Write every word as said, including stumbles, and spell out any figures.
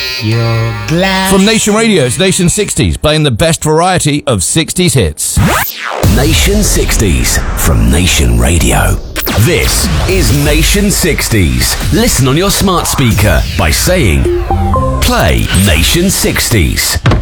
your glass. From Nation Radio, it's Nation sixties, playing the best variety of sixties hits. Nation sixties from Nation Radio. This is Nation sixties. Listen on your smart speaker by saying, play Nation sixties.